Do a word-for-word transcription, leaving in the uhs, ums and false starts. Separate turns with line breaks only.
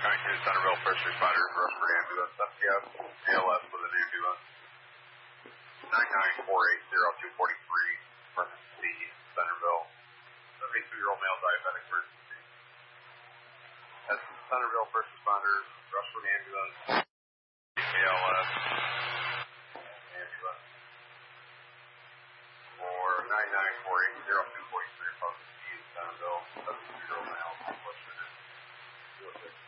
County two, Centerville, first responders, Rushford ambulance, F T S, A L S with an ambulance. nine nine four eight zero two four three, emergency, Centerville. seventy-two-year-old male diabetic emergency. That's Centerville, first responders, Rushford ambulance, A L S, ambulance. For nine nine four eight zero two four three, emergency, Centerville, seventy-two-year-old male, blood sugar.